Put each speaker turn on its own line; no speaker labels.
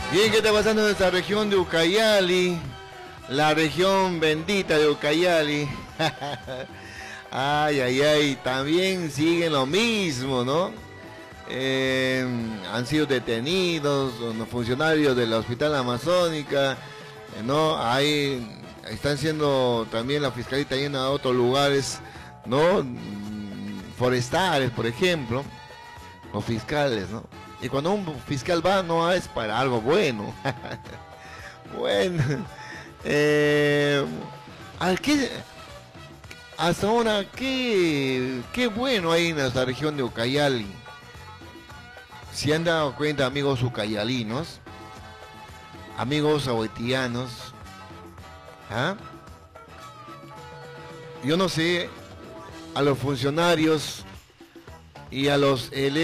Bien, ¿qué está pasando en esta región de Ucayali? La región bendita de Ucayali. Ay, ay, ay, también siguen lo mismo, ¿no? Han sido detenidos los funcionarios del Hospital Amazónica, ¿no? Ahí están siendo también la fiscalía está yendo a otros lugares, ¿no? Forestales, por ejemplo, los fiscales, ¿no? Y cuando un fiscal va, no es para algo bueno. Bueno, eh, ¿qué, hasta ahora, qué bueno hay en esta región de Ucayali? Si han dado cuenta, amigos ucayalinos, amigos ahuetianos, ¿ah? Yo no sé, a los funcionarios y a los